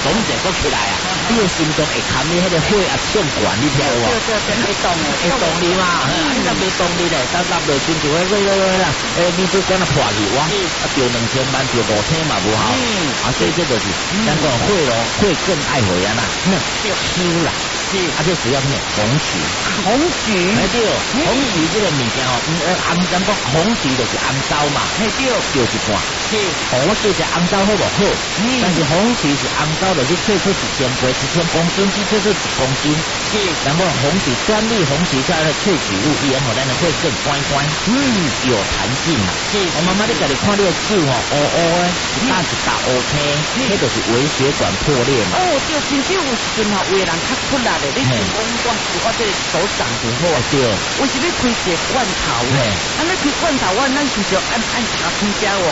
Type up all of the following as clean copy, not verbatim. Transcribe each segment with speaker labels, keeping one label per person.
Speaker 1: 总者搁起来啊，你的心脏会含你迄个血压上悬，你听有无？
Speaker 2: 对，会动的，
Speaker 1: 会动力嘛，你若袂动力咧，咱落落亲就会啦，你都管它破去哇，丢2000万丢5天嘛无好，所以这就是咱讲会更爱回啊呐，抽啦。这主要咩？红曲，哎对，红曲这个物件哦，咱讲红曲就是红糟嘛，嘿对，就一半。我做只红糟好不好？但是红曲是红糟，就是萃出1000杯，1000公斤只萃出1公斤。然后红曲专利红曲下来的萃取物，以后咱的会更乖乖，有弹性嘛。我妈妈你家己看你的手哦，一打 OK， 那就是微血管破裂嘛。
Speaker 2: 哦，对，甚至有时阵吼，有的人较困难的，你是讲我这手掌就好，
Speaker 1: 对，
Speaker 2: 我是要开一个罐头，咱开罐头，咱是就按查出家哦，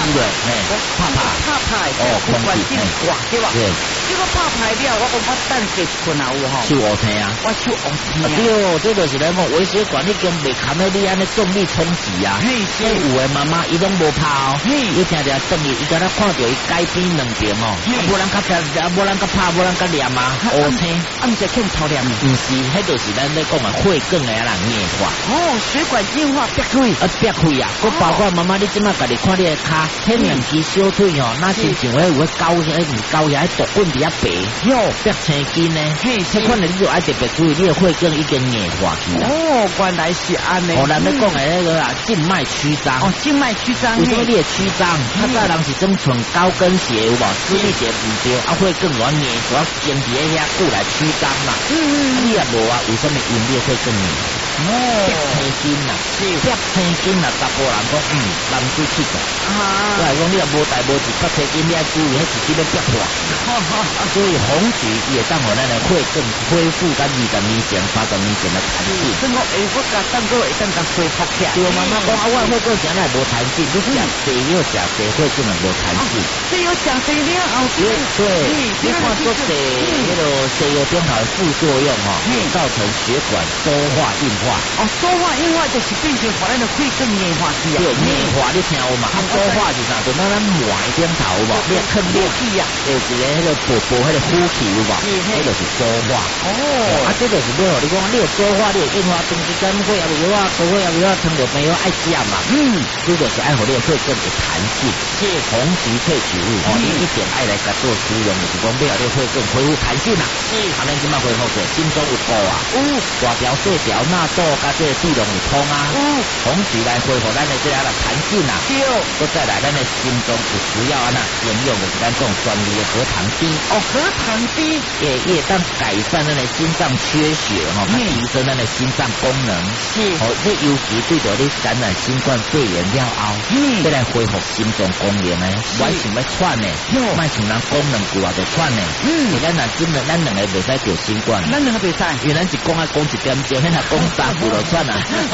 Speaker 2: 怕哦，关键挂对吧？结果怕牌了，我等下困啊有吼，
Speaker 1: 手乌天啊，
Speaker 2: 我手乌天啊，
Speaker 1: 对，这就是咱讲微血管，你根袂含在你安尼重力冲击啊，所以有的妈妈伊拢无怕哦，伊听着等于伊敢若看到伊改变两边哦，无人较怕，无人较怕，无人较黏啊，乌天，
Speaker 2: 毋是欠头黏，
Speaker 1: 毋是，迄就是咱咧讲啊，血管的人硬化，
Speaker 2: 血管硬化憋开，
Speaker 1: 憋开啊，佮包括妈妈你即马家己看你的骹，迄两支小腿哦，那是像迄有个高遐毒棍伫遐白，憋青筋呢，这款的你就爱特别注意，你的血管已经硬化去了。
Speaker 2: 原来是安尼。
Speaker 1: 咱咧讲的那个啊，静脉曲张。
Speaker 2: 静脉曲张。
Speaker 1: 为什么你的曲张？较早人是种穿高跟鞋有无？注意鞋唔对，会更软硬，主要坚持遐久来曲张嘛。你也无啊？为什么因你会更硬？憋青筋呐，憋青筋呐，达波人讲男子气质。我来讲你也无大无子，憋青筋你爱注意，迄自己要憋破。所以红曲也当我咱的会更恢复咱20年前、30年前的弹性。
Speaker 2: 所以我甲当个会当恢复起来。
Speaker 1: 对妈妈讲我会更现在无弹性，你食肥又食肥会更无弹性。
Speaker 2: 所以有食肥了后，
Speaker 1: 对，你看做这那个西药中头的副作用造成血管收化硬化。
Speaker 2: 收化硬化就是变成互咱的血更硬化去啊。
Speaker 1: 对，硬化你听有嘛？收化是啥？就咱磨一点头有无？你啃裂气啊，就是迄个薄迄个呼气有无？迄就是收化。这就是你你讲你有收化，你有硬化，东西跟血也有啊，高血也有啊，糖尿病有爱食嘛。这就是爱互你的血更有弹性。红曲萃取物你一点爱来甲做使用，就是讲要互你血更恢复弹性啦。咱即摆恢复者心中有鼓啊，大条细条纳豆甲这个地龙有通啊。红曲来恢复咱的这样的弹性啦。搁再来咱的心中有需要啊应用的是咱这种专利的核糖滴。
Speaker 2: 核糖滴
Speaker 1: 也当改善咱的心脏缺血提升咱的心脏功能。这尤其对着你感染新冠肺炎了后，要来恢复心脏功能呢，我想要喘呢，莫像人功能久啊就喘呢。咱若真的咱两个袂使得新冠，
Speaker 2: 咱两个袂使，
Speaker 1: 因为咱是讲1点钟，咱讲3句就喘啊。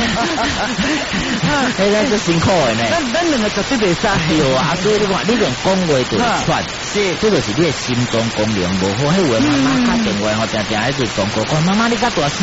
Speaker 1: 咱是辛苦的呢。
Speaker 2: 咱两个绝对袂使。
Speaker 1: 对啊，所以你看，你连讲话就喘，这就是你的心脏功能无好。迄位妈妈打电话常常喺度讲过，讲妈妈你较大声。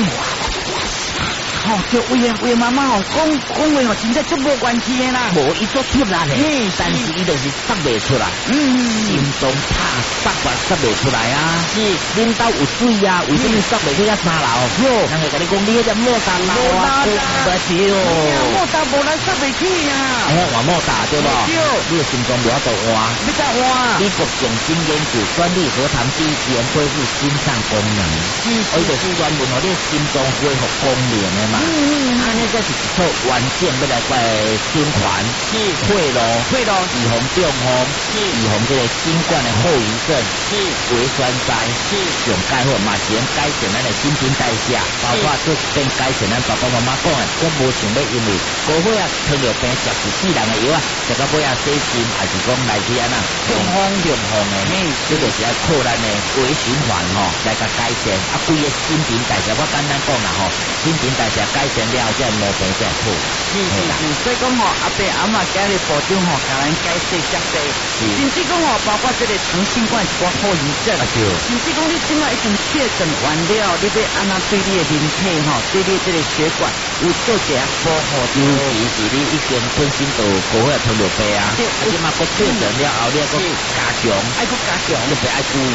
Speaker 2: 就为妈妈讲话真正足无关系的啦，
Speaker 1: 无伊做出来的，但是伊就是塞袂出来，心中怕塞法塞袂出来啊。恁兜有水啊，为什么塞袂去遐3楼？人会甲你讲你迄只莫大楼啊，不对哦，
Speaker 2: 莫大无咱塞袂去啊。
Speaker 1: 换莫大对不？你的心中无法度换，
Speaker 2: 你再换。
Speaker 1: 美国重新研究专利核糖滴原恢复心脏功能，而且是专门互你心脏恢复功能的嘛。安尼这是一套完整要来循环，血路，预防中风，预防这个新冠的后遗症，胃酸塞，上改好嘛是能改善咱的新陈代谢，包括这边改善咱爸爸妈妈讲的，我无想要因为高血压、糖尿病食14人的药啊，食到尾啊洗心，还是讲来去安那中风的，这就是要靠咱的微循环来甲改善，规个新陈代谢，我简单讲啦新陈代谢。 改善了，才毛病才好。
Speaker 2: 所以讲吼，阿伯阿嬷家里保重吼，甲咱解释下地，甚至讲吼，包括这个长新冠一寡后遗症，甚至讲你即摆已经确诊完了，你要安怎对你的人体吼，对你这个血管有做一下保护？
Speaker 1: 尤其是你已经本身就高血糖落病啊，即马搁确诊了后，你搁加强，
Speaker 2: 爱搁加强，
Speaker 1: 特别爱注意